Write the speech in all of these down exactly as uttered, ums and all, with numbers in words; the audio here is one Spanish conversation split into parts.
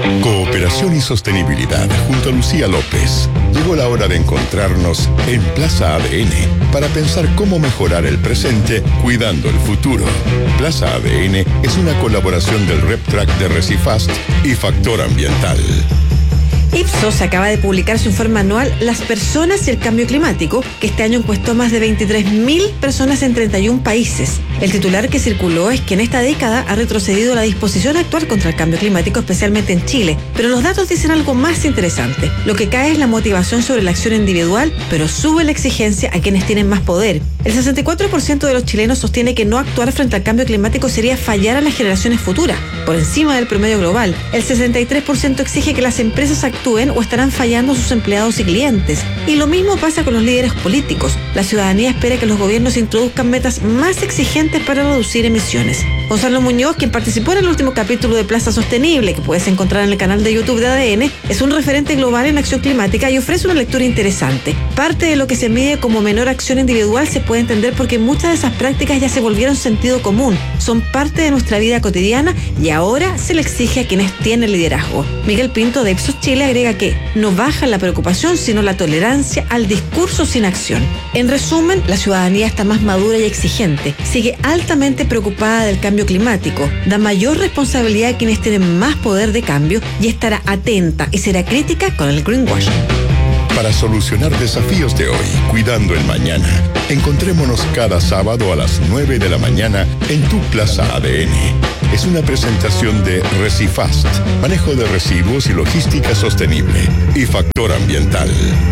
Cooperación y sostenibilidad junto a Lucía López. Llegó la hora de encontrarnos en Plaza A D N para pensar cómo mejorar el presente cuidando el futuro. Plaza A D N es una colaboración del RepTrak de Recifast y Factor Ambiental. Ipsos acaba de publicar su informe anual Las personas y el cambio climático, que este año encuestó a más de veintitrés mil personas en treinta y un países. El titular que circuló es que en esta década ha retrocedido la disposición a actuar contra el cambio climático, especialmente en Chile. Pero los datos dicen algo más interesante. Lo que cae es la motivación sobre la acción individual, pero sube la exigencia a quienes tienen más poder. El sesenta y cuatro por ciento de los chilenos sostiene que no actuar frente al cambio climático sería fallar a las generaciones futuras, por encima del promedio global. El sesenta y tres por ciento exige que las empresas actúen o estarán fallando a sus empleados y clientes. Y lo mismo pasa con los líderes políticos. La ciudadanía espera que los gobiernos introduzcan metas más exigentes para reducir emisiones. Gonzalo Muñoz, quien participó en el último capítulo de Plaza Sostenible, que puedes encontrar en el canal de YouTube de A D N, es un referente global en acción climática y ofrece una lectura interesante. Parte de lo que se mide como menor acción individual se puede entender porque muchas de esas prácticas ya se volvieron sentido común, son parte de nuestra vida cotidiana y ahora se le exige a quienes tienen liderazgo. Miguel Pinto de Ipsos Chile agrega que no baja la preocupación, sino la tolerancia al discurso sin acción. En resumen, la ciudadanía está más madura y exigente, sigue altamente preocupada del cambio climático, da mayor responsabilidad a quienes tienen más poder de cambio y estará atenta y será crítica con el greenwashing. Para solucionar desafíos de hoy, cuidando el mañana, encontrémonos cada sábado a las nueve de la mañana en tu Plaza A D N. Es una presentación de Recifast, manejo de residuos y logística sostenible, y Factor Ambiental.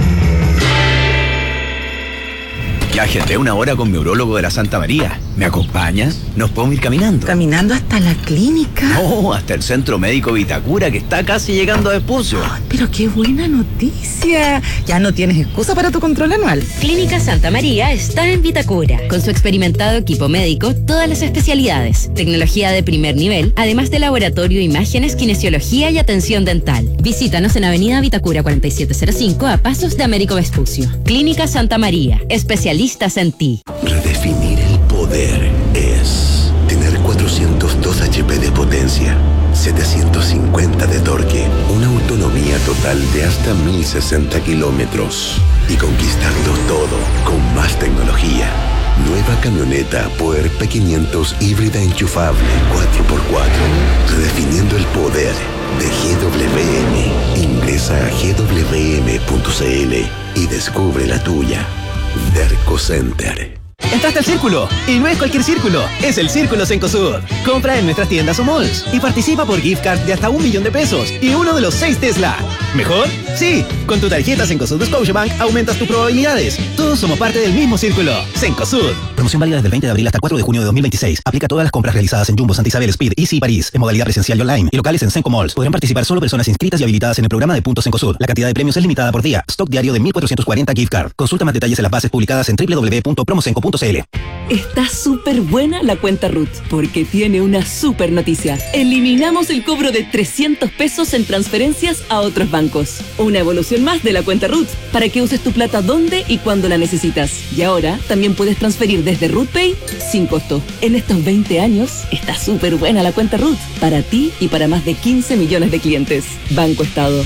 Ya agendé una hora con mi urólogo de la Santa María. ¿Me acompañas? ¿Nos podemos ir caminando? ¿Caminando hasta la clínica? No, hasta el Centro Médico Vitacura, que está casi llegando a Vespucio. Oh, pero qué buena noticia. Ya no tienes excusa para tu control anual. Clínica Santa María está en Vitacura. Con su experimentado equipo médico, todas las especialidades, tecnología de primer nivel, además de laboratorio, imágenes, kinesiología y atención dental. Visítanos en Avenida Vitacura cuarenta y siete cero cinco, a pasos de Américo Vespucio. Clínica Santa María, especialistas en ti. Redefinir el poder es tener cuatrocientos dos H P de potencia, setecientos cincuenta de torque, una autonomía total de hasta mil sesenta kilómetros y conquistarlo todo con más tecnología. Nueva camioneta Puer P quinientos híbrida enchufable cuatro por cuatro, redefiniendo el poder de G W M. Ingresa a G W M punto C L y descubre la tuya. Derco Center. Entraste al Círculo, y no es cualquier círculo, es el Círculo Cencosud. Compra en nuestras tiendas o malls y participa por gift card de hasta un millón de pesos y uno de los seis Tesla. ¿Mejor? Sí, con tu tarjeta Cencosud Scotiabank aumentas tus probabilidades. Todos somos parte del mismo Círculo. Cencosud. Promoción válida desde el veinte de abril hasta el cuatro de junio de dos mil veintiséis. Aplica a todas las compras realizadas en Jumbo, Santa Isabel, Speed, Easy y París, en modalidad presencial y online, y locales en Cenco Malls. Podrán participar solo personas inscritas y habilitadas en el programa de Puntos Cencosud. La cantidad de premios es limitada por día. Stock diario de mil cuatrocientos cuarenta gift card. Consulta más detalles en las bases publicadas en doble u doble u doble u punto promocenco punto c l. Está súper buena la cuenta R U T, porque tiene una súper noticia. Eliminamos el cobro de trescientos pesos en transferencias a otros bancos. Una evolución más de la cuenta R U T, para que uses tu plata donde y cuando la necesitas. Y ahora también puedes transferir desde RUTPay sin costo. En estos veinte años está súper buena la cuenta R U T, para ti y para más de quince millones de clientes. Banco Estado.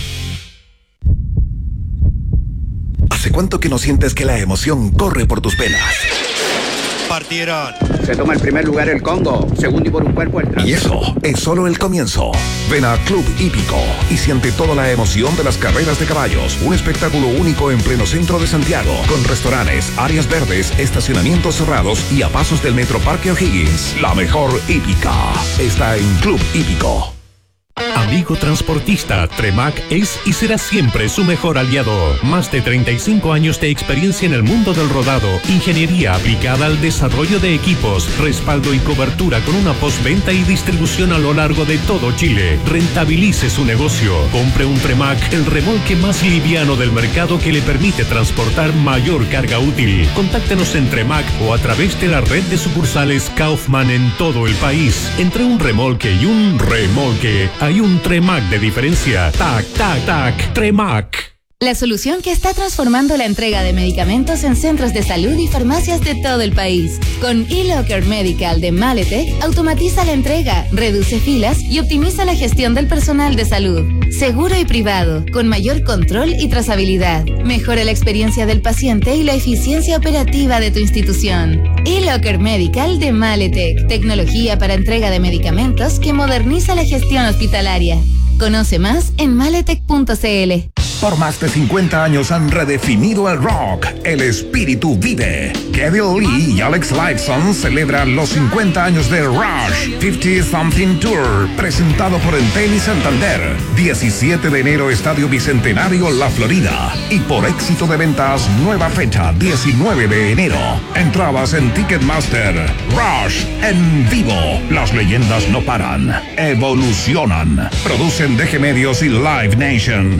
¿Hace cuánto que no sientes que la emoción corre por tus venas? Partieron. Se toma el primer lugar el Congo, segundo y por un cuerpo el tras. Y eso es solo el comienzo. Ven a Club Hípico y siente toda la emoción de las carreras de caballos. Un espectáculo único en pleno centro de Santiago, con restaurantes, áreas verdes, estacionamientos cerrados y a pasos del Metro Parque O'Higgins. La mejor hípica está en Club Hípico. Amigo transportista, Tremac es y será siempre su mejor aliado. Más de treinta y cinco años de experiencia en el mundo del rodado, ingeniería aplicada al desarrollo de equipos, respaldo y cobertura con una postventa y distribución a lo largo de todo Chile. Rentabilice su negocio. Compre un Tremac, el remolque más liviano del mercado que le permite transportar mayor carga útil. Contáctenos en Tremac o a través de la red de sucursales Kaufman en todo el país. Entre un remolque y un remolque hay un Tremac de diferencia. Tac, tac, tac. Tremac. la solución que está transformando la entrega de medicamentos en centros de salud y farmacias de todo el país. Con eLocker Medical de Maletec, automatiza la entrega, reduce filas y optimiza la gestión del personal de salud. Seguro y privado, con mayor control y trazabilidad. Mejora la experiencia del paciente y la eficiencia operativa de tu institución. eLocker Medical de Maletec, tecnología para entrega de medicamentos que moderniza la gestión hospitalaria. Conoce más en maletec punto c l. Por más de cincuenta años han redefinido el rock. El espíritu vive. Kevin Lee y Alex Lifeson celebran los cincuenta años de Rush cincuenta Something Tour, presentado por Entel y Santander. diecisiete de enero, Estadio Bicentenario, La Florida. Y por éxito de ventas, nueva fecha, diecinueve de enero. Entradas en Ticketmaster. Rush en vivo. Las leyendas no paran, evolucionan. Producen D G Medios y Live Nation.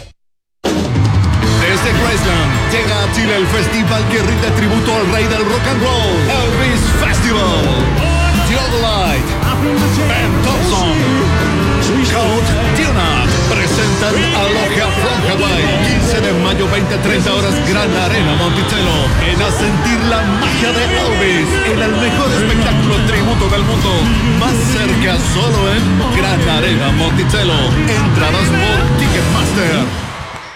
Desde Graceland llega a Chile el festival que rinde tributo al rey del rock and roll, Elvis Festival. Theodolite, Ben Thompson, Code Tunat presentan Aloha from Hawaii. quince de mayo, veinte a treinta horas, Gran Arena Monticello. Ven a sentir la magia de Elvis en el mejor espectáculo tributo del mundo. Más cerca solo en Gran Arena Monticello. Entradas por Ticketmaster.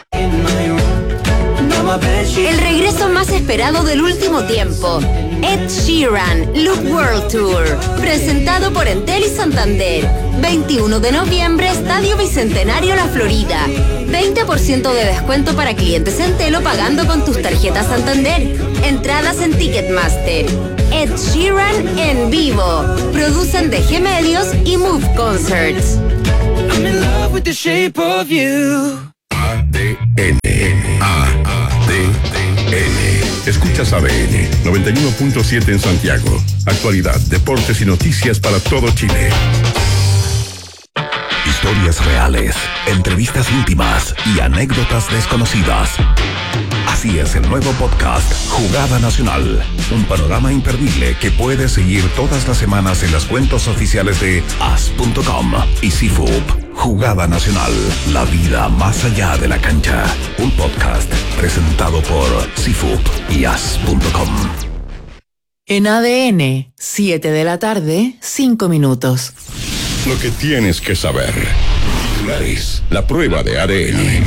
El regreso más esperado del último tiempo. Ed Sheeran, Loop World Tour, presentado por Entel y Santander. veintiuno de noviembre, Estadio Bicentenario, La Florida. veinte por ciento de descuento para clientes Entel o pagando con tus tarjetas Santander. Entradas en Ticketmaster. Ed Sheeran en vivo. Producen D G Medios y Move Concerts. I'm in love with the shape of you. A D N. A D N. Escuchas A D N noventa y uno punto siete en Santiago. Actualidad, deportes y noticias para todo Chile. Historias reales, entrevistas íntimas y anécdotas desconocidas. Así es el nuevo podcast Jugada Nacional. Un panorama imperdible que puedes seguir todas las semanas en las cuentas oficiales de as punto com y C F U P. Jugada Nacional, la vida más allá de la cancha. Un podcast presentado por C F U P y as punto com. En A D N, siete de la tarde, cinco minutos. Lo que tienes que saber. Titulares. La prueba de A D N.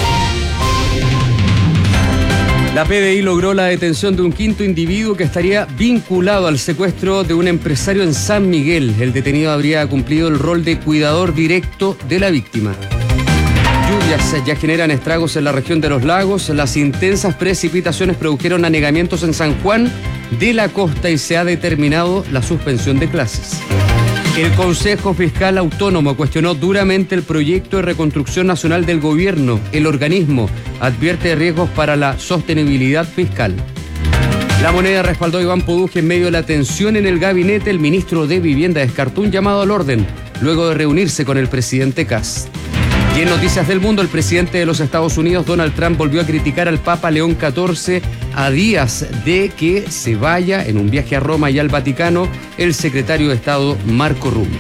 La P D I logró la detención de un quinto individuo que estaría vinculado al secuestro de un empresario en San Miguel. El detenido habría cumplido el rol de cuidador directo de la víctima. Lluvias ya generan estragos en la región de los lagos. Las intensas precipitaciones produjeron anegamientos en San Juan de la Costa y se ha determinado la suspensión de clases. El Consejo Fiscal Autónomo cuestionó duramente el proyecto de reconstrucción nacional del gobierno. El organismo advierte de riesgos para la sostenibilidad fiscal. La Moneda respaldó a Iván Poduje en medio de la tensión en el gabinete. El ministro de Vivienda descartó un llamado al orden luego de reunirse con el presidente Kast. Y en Noticias del Mundo, el presidente de los Estados Unidos, Donald Trump, volvió a criticar al Papa León catorce a días de que se vaya en un viaje a Roma y al Vaticano el secretario de Estado Marco Rubio.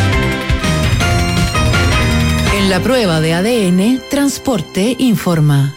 En la prueba de A D N, Transporte informa.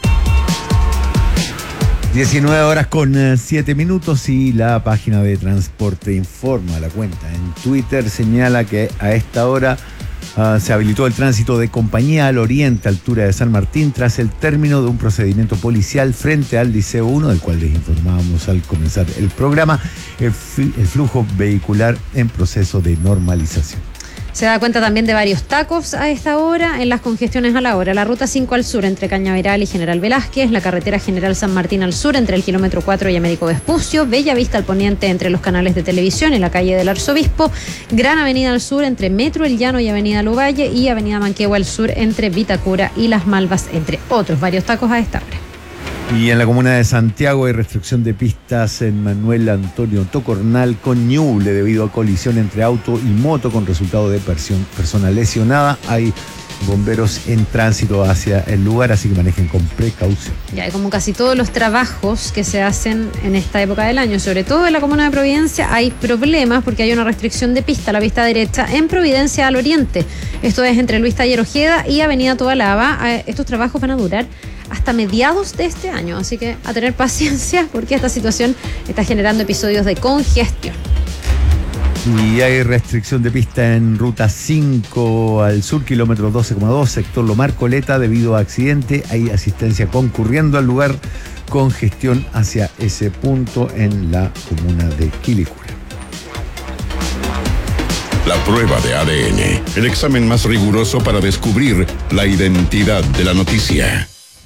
diecinueve horas con siete minutos y la página de Transporte informa, la cuenta en Twitter señala que a esta hora Uh, se habilitó el tránsito de Compañía al Oriente, altura de San Martín, tras el término de un procedimiento policial frente al Liceo uno, del cual les informábamos al comenzar el programa, el, el flujo vehicular en proceso de normalización. Se da cuenta también de varios tacos a esta hora en las congestiones a la hora. La ruta cinco al sur entre Cañaveral y General Velázquez, la carretera General San Martín al sur entre el kilómetro cuatro y Américo Vespucio, Bella Vista al poniente entre los canales de televisión en la calle del Arzobispo, Gran Avenida al sur entre Metro El Llano y Avenida Lovalle y Avenida Manquehue al sur entre Vitacura y Las Malvas, entre otros varios tacos a esta hora. Y en la comuna de Santiago hay restricción de pistas en Manuel Antonio Tocornal con Ñuble debido a colisión entre auto y moto con resultado de persona lesionada. Hay bomberos en tránsito hacia el lugar, así que manejen con precaución. Ya, como casi todos los trabajos que se hacen en esta época del año, sobre todo en la comuna de Providencia, hay problemas porque hay una restricción de pista, la pista derecha en Providencia al oriente. Esto es entre Luis Taller Ojeda y Avenida Tobalaba. Estos trabajos van a durar hasta mediados de este año. Así que a tener paciencia porque esta situación está generando episodios de congestión. Y hay restricción de pista en ruta cinco al sur, kilómetro doce coma dos, sector Lomar Coleta, debido a accidente. Hay asistencia concurriendo al lugar, congestión hacia ese punto en la comuna de Quilicura. La prueba de A D N, el examen más riguroso para descubrir la identidad de la noticia.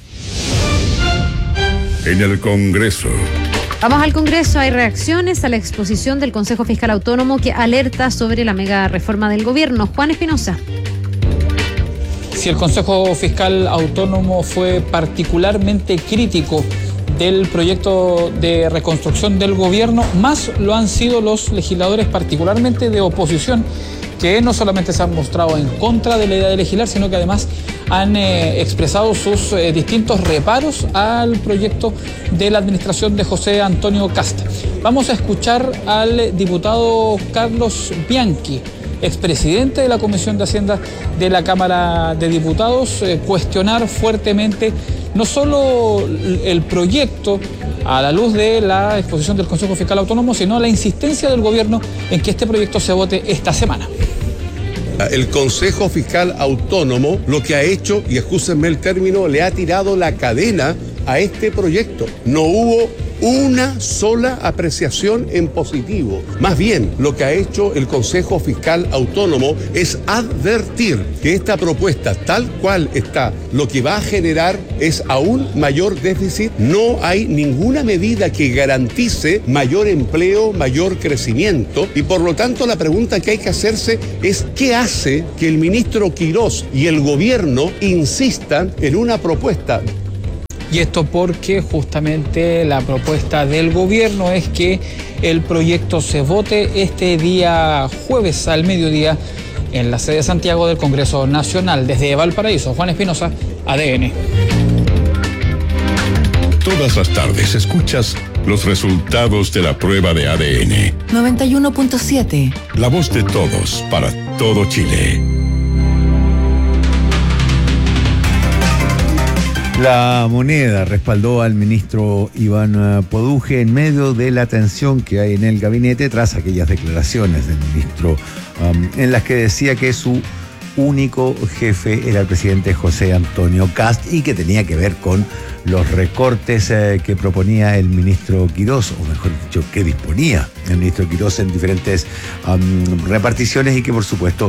En el Congreso. Vamos al Congreso. Hay reacciones a la exposición del Consejo Fiscal Autónomo que alerta sobre la mega reforma del gobierno. Juan Espinosa. Si el Consejo Fiscal Autónomo fue particularmente crítico del proyecto de reconstrucción del gobierno, más lo han sido los legisladores, particularmente de oposición, que no solamente se han mostrado en contra de la idea de legislar, sino que además han eh, expresado sus eh, distintos reparos al proyecto de la administración de José Antonio Kast. Vamos a escuchar al diputado Carlos Bianchi, expresidente de la Comisión de Hacienda de la Cámara de Diputados, eh, cuestionar fuertemente no solo el proyecto a la luz de la exposición del Consejo Fiscal Autónomo, sino la insistencia del gobierno en que este proyecto se vote esta semana. El Consejo Fiscal Autónomo lo que ha hecho, y excúsenme el término, le ha tirado la cadena a este proyecto. No hubo una sola apreciación en positivo. Más bien, lo que ha hecho el Consejo Fiscal Autónomo es advertir que esta propuesta, tal cual está, lo que va a generar es aún mayor déficit. No hay ninguna medida que garantice mayor empleo, mayor crecimiento, y por lo tanto la pregunta que hay que hacerse es ¿qué hace que el ministro Quirós y el gobierno insistan en una propuesta? Y esto porque justamente la propuesta del gobierno es que el proyecto se vote este día jueves al mediodía en la sede de Santiago del Congreso Nacional. Desde Valparaíso, Juan Espinosa, A D N. Todas las tardes escuchas los resultados de la prueba de A D N. noventa y uno punto siete. La voz de todos para todo Chile. La Moneda respaldó al ministro Iván Poduje en medio de la tensión que hay en el gabinete tras aquellas declaraciones del ministro um, en las que decía que su único jefe era el presidente José Antonio Kast y que tenía que ver con los recortes eh, que proponía el ministro Quirós, o mejor dicho, que disponía el ministro Quirós en diferentes um, reparticiones y que por supuesto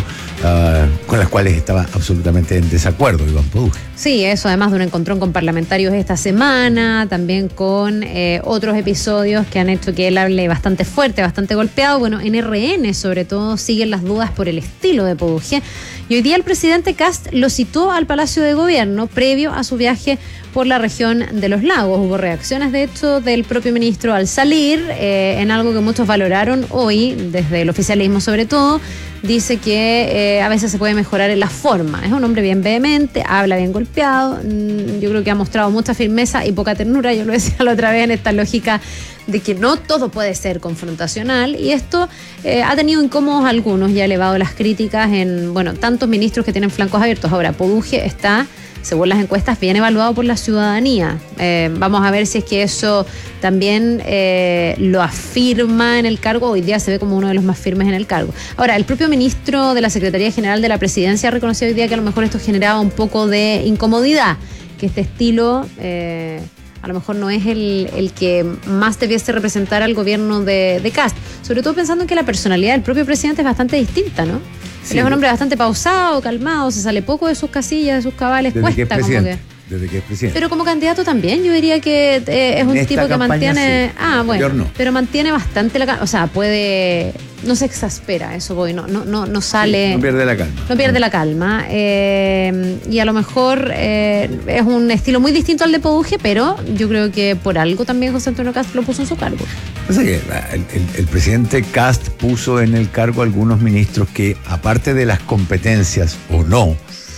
uh, con las cuales estaba absolutamente en desacuerdo Iván Poduje. Sí, eso además de un encontrón con parlamentarios esta semana, también con eh, otros episodios que han hecho que él hable bastante fuerte, bastante golpeado. Bueno, en R N sobre todo siguen las dudas por el estilo de Poduje. Y hoy día el presidente Kast lo citó al Palacio de Gobierno previo a su viaje por la región de los lagos. Hubo reacciones, de hecho, del propio ministro al salir, eh, en algo que muchos valoraron hoy, desde el oficialismo sobre todo. Dice que eh, a veces se puede mejorar en la forma. Es un hombre bien vehemente, habla bien golpeado. Mm, yo creo que ha mostrado mucha firmeza y poca ternura. Yo lo decía la otra vez en esta lógica de que no todo puede ser confrontacional, y esto eh, ha tenido incómodos a algunos y ha elevado las críticas en, bueno, tantos ministros que tienen flancos abiertos. Ahora, Poduje está, según las encuestas, bien evaluado por la ciudadanía. Eh, vamos a ver si es que eso también eh, lo afirma en el cargo. Hoy día se ve como uno de los más firmes en el cargo. Ahora, el propio ministro de la Secretaría General de la Presidencia ha reconocido hoy día que a lo mejor esto generaba un poco de incomodidad, que este estilo eh, a lo mejor no es el, el que más debiese representar al gobierno de, de Kast, sobre todo pensando en que la personalidad del propio presidente es bastante distinta, ¿no? Sí. Él es un hombre bastante pausado, calmado, se sale poco de sus casillas, de sus cabales, desde cuesta que es como que... Desde que es presidente. Pero como candidato también, yo diría que eh, es un tipo que mantiene... Sí. Ah, bueno, no. pero mantiene bastante la... O sea, puede... No se exaspera, eso voy, no, no, no, no sale... Sí, no pierde la calma. No pierde la calma. Eh, y a lo mejor eh, es un estilo muy distinto al de Poduje, pero yo creo que por algo también José Antonio Kast lo puso en su cargo. O sea que el, el, el presidente Kast puso en el cargo a algunos ministros que, aparte de las competencias o no,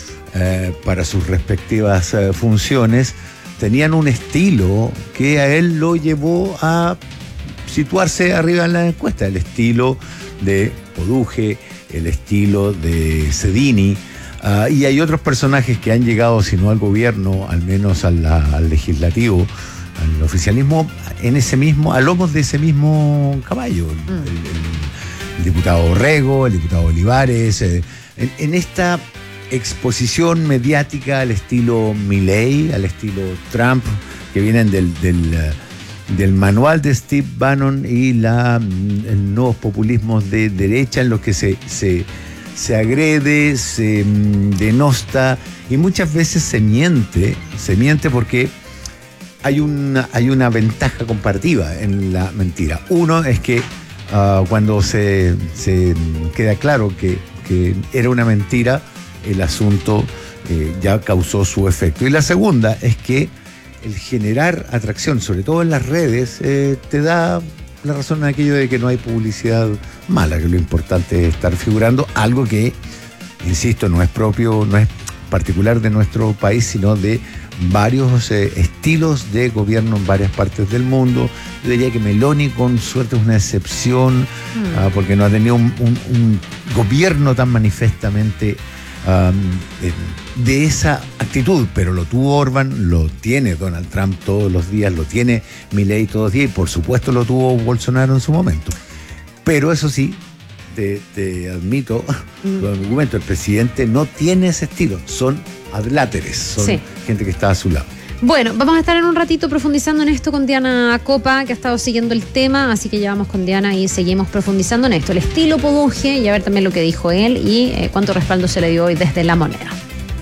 eh, para sus respectivas eh, funciones, tenían un estilo que a él lo llevó a situarse arriba en la encuesta. El estilo de Poduje, el estilo de Cedini, Uh, y hay otros personajes que han llegado, si no al gobierno, al menos al, al legislativo, al oficialismo, en ese mismo, a lomos de ese mismo caballo. Mm. El, el, el diputado Rego, el diputado Olivares, eh, en, en esta exposición mediática al estilo Milei, al estilo Trump, que vienen del, del, del manual de Steve Bannon y la, el nuevos populismos de derecha en los que se, se, se agrede, se denosta y muchas veces se miente, se miente porque hay una, hay una ventaja comparativa en la mentira. Uno es que uh, cuando se, se queda claro que, que era una mentira, el asunto eh, ya causó su efecto. Y la segunda es que el generar atracción, sobre todo en las redes, eh, te da la razón en aquello de que no hay publicidad mala, que lo importante es estar figurando, algo que, insisto, no es propio, no es particular de nuestro país, sino de varios eh, estilos de gobierno en varias partes del mundo. Yo diría que Meloni, con suerte, es una excepción, mm. uh, porque no ha tenido un, un, un gobierno tan manifestamente um, de, de esa actitud, pero lo tuvo Orban, lo tiene Donald Trump todos los días, lo tiene Milei todos los días, y por supuesto lo tuvo Bolsonaro en su momento. Pero eso sí, te, te admito, mm. lo argumento, el presidente no tiene ese estilo, son adláteres, son sí. gente que está a su lado. Bueno, vamos a estar en un ratito profundizando en esto con Diana Copa, que ha estado siguiendo el tema, así que ya vamos con Diana y seguimos profundizando en esto, el estilo Poduje, y a ver también lo que dijo él y eh, cuánto respaldo se le dio hoy desde La Moneda.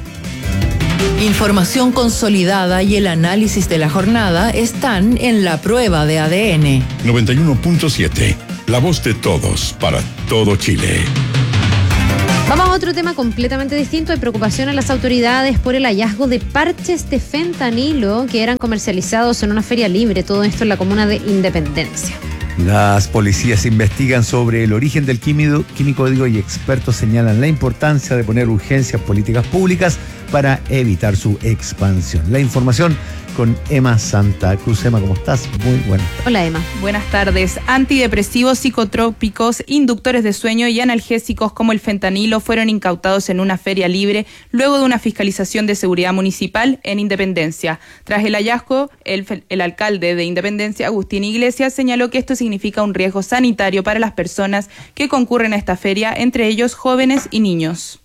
Información consolidada y el análisis de la jornada están en La Prueba de A D N. noventa y uno punto siete, la voz de todos para todo Chile. Vamos a otro tema completamente distinto. Hay preocupación en las autoridades por el hallazgo de parches de fentanilo que eran comercializados en una feria libre. Todo esto en la comuna de Independencia. Las policías investigan sobre el origen del químico, químico digo, y expertos señalan la importancia de poner urgencias políticas públicas para evitar su expansión. La información con Emma Santa Cruz. Emma, ¿cómo estás? Muy buenas tardes. Hola, Emma. Buenas tardes. Antidepresivos, psicotrópicos, inductores de sueño y analgésicos como el fentanilo fueron incautados en una feria libre luego de una fiscalización de seguridad municipal en Independencia. Tras el hallazgo, el, el alcalde de Independencia, Agustín Iglesias, señaló que esto significa un riesgo sanitario para las personas que concurren a esta feria, entre ellos jóvenes y niños.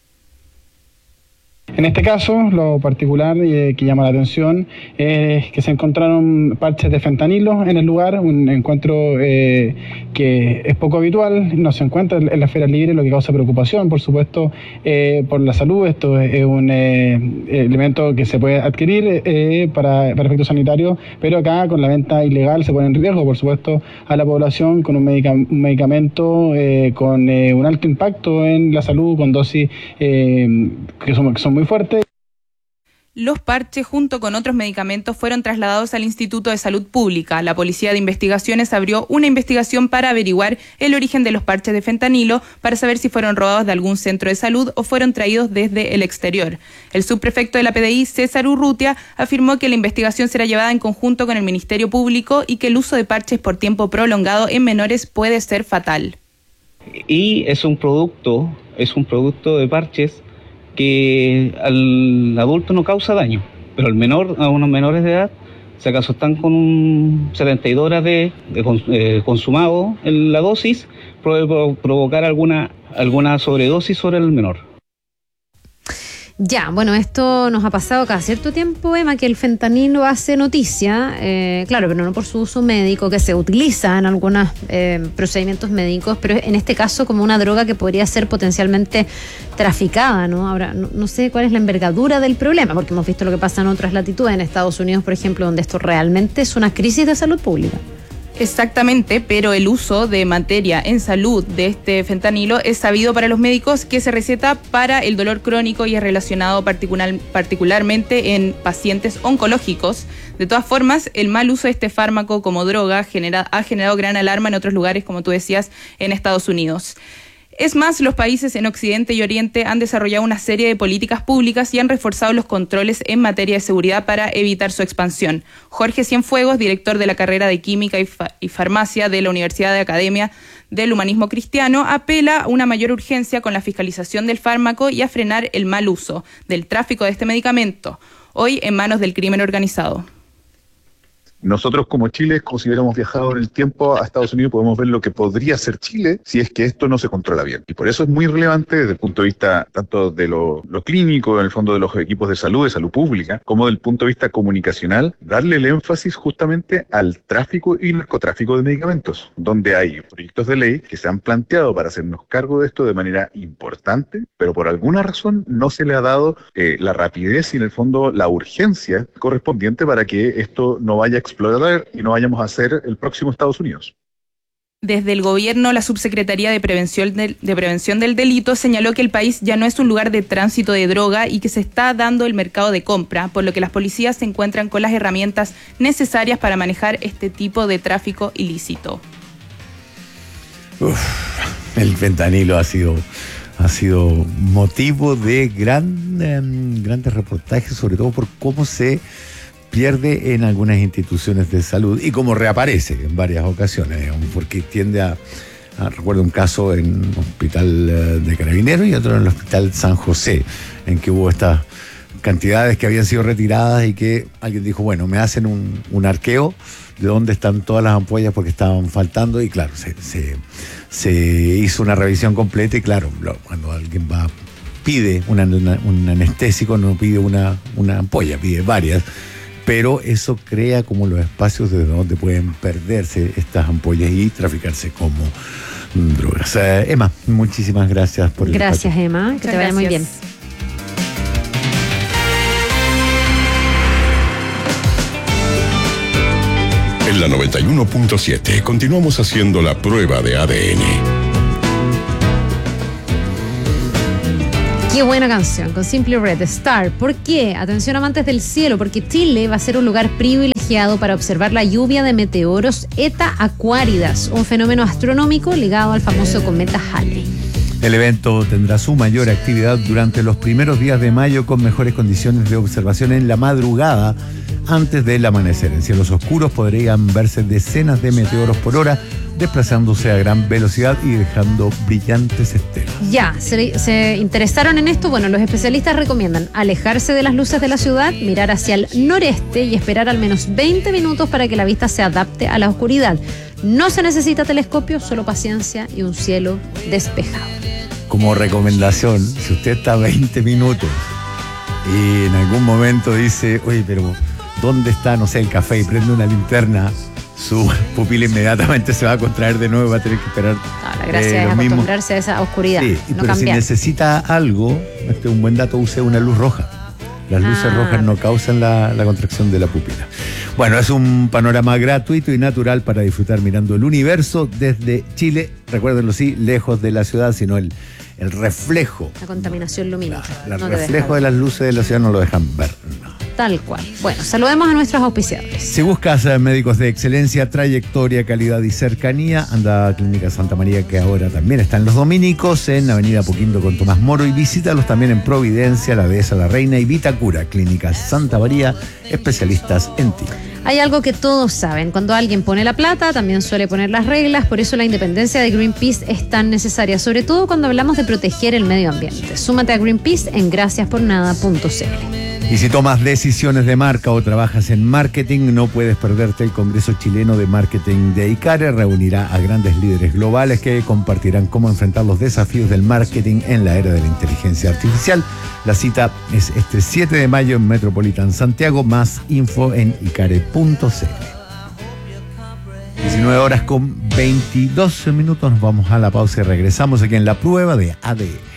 En este caso, lo particular eh, que llama la atención es que se encontraron parches de fentanilo en el lugar, un encuentro eh, que es poco habitual, no se encuentra en la feria libre, lo que causa preocupación, por supuesto, eh, por la salud. Esto es un eh, elemento que se puede adquirir eh, para, para efectos sanitarios, pero acá con la venta ilegal se pone en riesgo, por supuesto, a la población con un, medica, un medicamento eh, con eh, un alto impacto en la salud, con dosis eh, que son, que son muy fuerte. Los parches, junto con otros medicamentos, fueron trasladados al Instituto de Salud Pública. La Policía de Investigaciones abrió una investigación para averiguar el origen de los parches de fentanilo, para saber si fueron robados de algún centro de salud o fueron traídos desde el exterior. El subprefecto de la P D I, César Urrutia, afirmó que la investigación será llevada en conjunto con el Ministerio Público y que el uso de parches por tiempo prolongado en menores puede ser fatal. Y es un producto, es un producto de parches que al adulto no causa daño, pero al menor, a unos menores de edad, si acaso están con un setenta y dos horas de, de eh, consumado en la dosis, puede provocar alguna, alguna sobredosis sobre el menor. Ya, bueno, esto nos ha pasado cada cierto tiempo, Emma, que el fentanilo hace noticia, eh, claro, pero no por su uso médico, que se utiliza en algunos eh, procedimientos médicos, pero en este caso como una droga que podría ser potencialmente traficada, ¿no? Ahora, no, no sé cuál es la envergadura del problema, porque hemos visto lo que pasa en otras latitudes, en Estados Unidos, por ejemplo, donde esto realmente es una crisis de salud pública. Exactamente, pero el uso de materia en salud de este fentanilo es sabido para los médicos que se receta para el dolor crónico y es relacionado particular, particularmente en pacientes oncológicos. De todas formas, el mal uso de este fármaco como droga genera, ha generado gran alarma en otros lugares, como tú decías, en Estados Unidos. Es más, los países en Occidente y Oriente han desarrollado una serie de políticas públicas y han reforzado los controles en materia de seguridad para evitar su expansión. Jorge Cienfuegos, director de la carrera de Química y, fa- y Farmacia de la Universidad de Academia del Humanismo Cristiano, apela a una mayor urgencia con la fiscalización del fármaco y a frenar el mal uso del tráfico de este medicamento, hoy en manos del crimen organizado. Nosotros como Chile, como si hubiéramos viajado en el tiempo a Estados Unidos, podemos ver lo que podría ser Chile si es que esto no se controla bien. Y por eso es muy relevante desde el punto de vista tanto de lo, lo clínico, en el fondo de los equipos de salud, de salud pública, como del punto de vista comunicacional, darle el énfasis justamente al tráfico y narcotráfico de medicamentos, donde hay proyectos de ley que se han planteado para hacernos cargo de esto de manera importante, pero por alguna razón no se le ha dado eh, la rapidez y en el fondo la urgencia correspondiente para que esto no vaya a explotar y no vayamos a ser el próximo Estados Unidos. Desde el gobierno, la Subsecretaría de Prevención del, de Prevención del Delito señaló que el país ya no es un lugar de tránsito de droga y que se está dando el mercado de compra, por lo que las policías se encuentran con las herramientas necesarias para manejar este tipo de tráfico ilícito. Uf, el fentanilo ha sido... ha sido motivo de gran, eh, grandes reportajes, sobre todo por cómo se pierde en algunas instituciones de salud y cómo reaparece en varias ocasiones, porque tiende a, a recuerdo un caso en un hospital de Carabineros y otro en el hospital San José, en que hubo estas cantidades que habían sido retiradas y que alguien dijo, bueno, me hacen un, un arqueo de dónde están todas las ampollas porque estaban faltando, y claro, se, se, se hizo una revisión completa y claro, lo, cuando alguien va pide una, una, un anestésico, no pide una, una ampolla, pide varias, pero eso crea como los espacios desde donde pueden perderse estas ampollas y traficarse como drogas. Eh, Emma, muchísimas gracias por el Gracias, espacio. Emma, que te vaya muy bien. En la noventa y uno punto siete continuamos haciendo la prueba de A D N. Qué buena canción, con Simply Red, Star. ¿Por qué? Atención, amantes del cielo, porque Chile va a ser un lugar privilegiado para observar la lluvia de meteoros Eta Aquáridas, un fenómeno astronómico ligado al famoso cometa Halley. El evento tendrá su mayor actividad durante los primeros días de mayo, con mejores condiciones de observación en la madrugada antes del amanecer. En cielos oscuros podrían verse decenas de meteoros por hora, desplazándose a gran velocidad y dejando brillantes estelas. Ya, ¿se, se interesaron en esto? Bueno, los especialistas recomiendan alejarse de las luces de la ciudad, mirar hacia el noreste y esperar al menos veinte minutos para que la vista se adapte a la oscuridad. No se necesita telescopio, solo paciencia y un cielo despejado. Como recomendación, si usted está veinte minutos y en algún momento dice, oye, pero ¿dónde está, no sé, el café? Y prende una linterna, su pupila inmediatamente se va a contraer de nuevo y va a tener que esperar. No, la gracia eh, es acostumbrarse mismo. a esa oscuridad. Sí, no pero cambiar. Si necesita algo, este es un buen dato, use una luz roja. Las luces ah. rojas no causan la, la contracción de la pupila. Bueno, es un panorama gratuito y natural para disfrutar mirando el universo desde Chile. Recuérdenlo, sí, lejos de la ciudad, sino el, el reflejo. La contaminación lumínica. El no reflejo de las luces de la ciudad no lo dejan ver. No. Tal cual. Bueno, saludemos a nuestros auspiciadores. Si buscas médicos de excelencia, trayectoria, calidad y cercanía, anda a Clínica Santa María, que ahora también está en Los Dominicos, en Avenida Poquindo con Tomás Moro, y visítalos también en Providencia, La Dehesa, La Reina y Vitacura. Clínica Santa María, especialistas en ti. Hay algo que todos saben, cuando alguien pone la plata, también suele poner las reglas, por eso la independencia de Greenpeace es tan necesaria, sobre todo cuando hablamos de proteger el medio ambiente. Súmate a Greenpeace en gracias por nada punto c l. Y si tomas decisiones de marca o trabajas en marketing, no puedes perderte el Congreso Chileno de Marketing de ICARE. Reunirá a grandes líderes globales que compartirán cómo enfrentar los desafíos del marketing en la era de la inteligencia artificial. La cita es este siete de mayo en Metropolitan Santiago. Más info en icare punto c l. diecinueve horas con veintidós minutos. Nos vamos a la pausa y regresamos aquí en la prueba de A D N.